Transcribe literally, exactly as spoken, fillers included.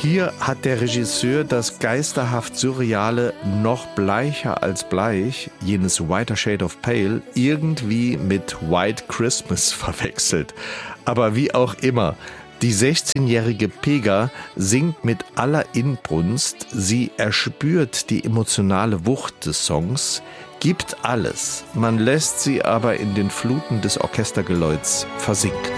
Hier hat der Regisseur das geisterhaft Surreale noch bleicher als bleich, jenes Whiter Shade of Pale, irgendwie mit White Christmas verwechselt. Aber wie auch immer, die sechzehnjährige Pega singt mit aller Inbrunst, sie erspürt die emotionale Wucht des Songs, gibt alles, man lässt sie aber in den Fluten des Orchestergeläuts versinken.